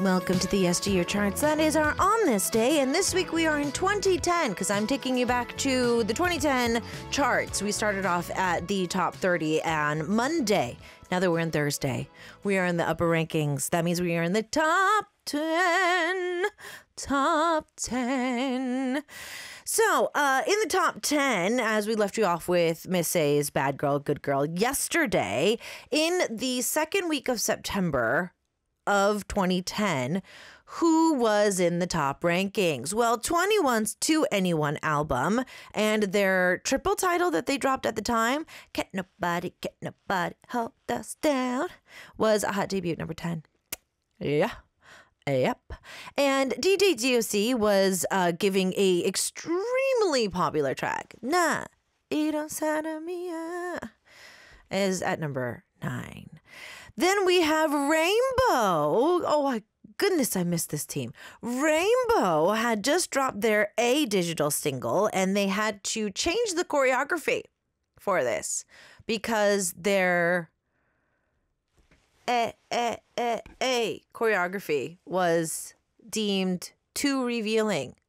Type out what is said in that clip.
Welcome to the SGU charts. That is our On This Day, and this week we are in 2010 because I'm taking you back to the 2010 charts. We started off at the top 30 on Monday. Now that we're in Thursday, we are in the upper rankings. That means we are in the top 10. Top 10. So, in the top 10, as we left you off with Miss A's Bad Girl, Good Girl yesterday, in the second week of September of 2010, who was in the top rankings? Well, 21's To Anyone album and their triple title that they dropped at the time, Can't Nobody Hold Us Down, was a hot debut, number 10. Yeah. Yep. And DJ DOC was giving a extremely popular track, Nah, It Don't Sound Me, is at number 9. Then we have Rainbow. Oh, my goodness, I missed this team. Rainbow had just dropped their A digital single, and they had to change the choreography for this because their choreography was deemed too revealing